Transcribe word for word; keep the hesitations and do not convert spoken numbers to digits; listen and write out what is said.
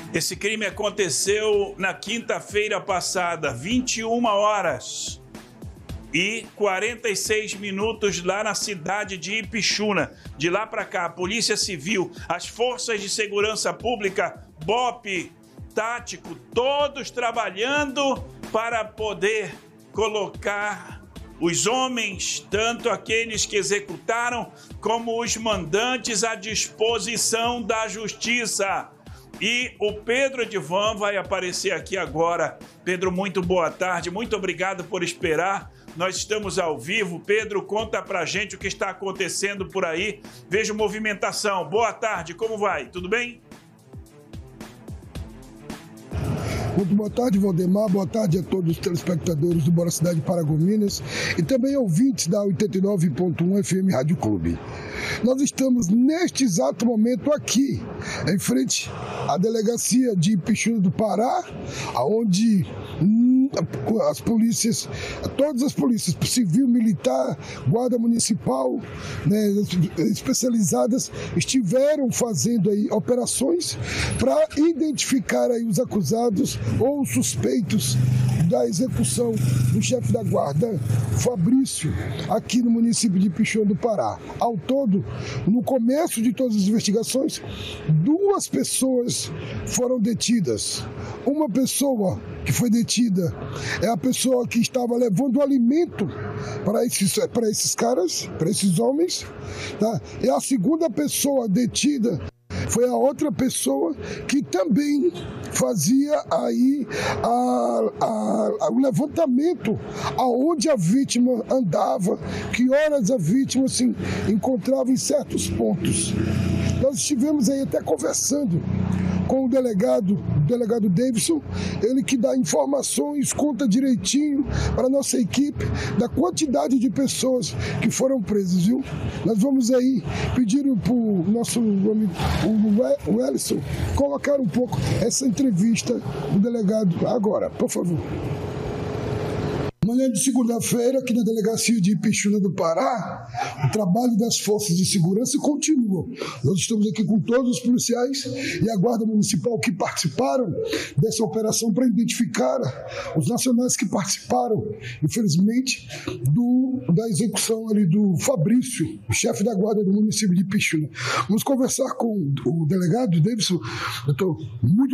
Esse crime aconteceu na quinta-feira passada, vinte e uma horas e quarenta e seis minutos lá na cidade de Ipixuna. De lá para cá, a Polícia Civil, as Forças de Segurança Pública, B O P, Tático, todos trabalhando para poder colocar os homens, tanto aqueles que executaram como os mandantes, à disposição da justiça. E o Pedro Edivan vai aparecer aqui agora. Pedro, muito boa tarde, muito obrigado por esperar. Nós estamos ao vivo. Pedro, conta pra gente o que está acontecendo por aí. Vejo movimentação. Boa tarde, como vai? Tudo bem? Muito boa tarde, Valdemar. Boa tarde a todos os telespectadores do Bora Cidade Paragominas e também ouvintes da oitenta e nove ponto um F M Rádio Clube. Nós estamos neste exato momento aqui, em frente à delegacia de Ipixuna do Pará, onde as polícias, todas as polícias, civil, militar, guarda municipal, né, especializadas, estiveram fazendo aí operações para identificar aí os acusados ou os suspeitos da execução do chefe da guarda, Fabrício, aqui no município de Ipixuna do Pará. Ao todo, no começo de todas as investigações, duas pessoas foram detidas. Uma pessoa que foi detida é a pessoa que estava levando alimento para esses, para esses caras, para esses homens, tá? E a segunda pessoa detida foi a outra pessoa que também fazia aí a, a, a, o levantamento aonde a vítima andava, que horas a vítima se encontrava em certos pontos. Nós estivemos aí até conversando com o delegado, o delegado Davidson, ele que dá informações, conta direitinho para a nossa equipe da quantidade de pessoas que foram presas, viu? Nós vamos aí pedir para o nosso amigo, o Wellison, colocar um pouco essa entrevista do delegado agora, por favor. Manhã de segunda-feira, aqui na delegacia de Ipixuna do Pará, o trabalho das forças de segurança continua. Nós estamos aqui com todos os policiais e a Guarda Municipal que participaram dessa operação para identificar os nacionais que participaram, infelizmente, do, da execução ali do Fabrício, o chefe da guarda do município de Ipixuna. Vamos conversar com o delegado Davidson. Doutor, muito